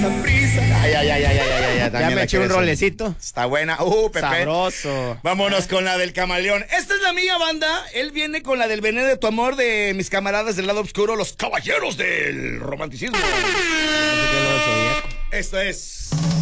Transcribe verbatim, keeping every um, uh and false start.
Ay, ay, ay, ay, ay, ay, ay, Ya me eché un rolecito. Está buena. Uh, Pepe. Sabroso. Vámonos con la del camaleón. Esta es la mía, banda. Él viene con la del veneno de tu amor de mis camaradas del lado oscuro, los caballeros del romanticismo. Esto es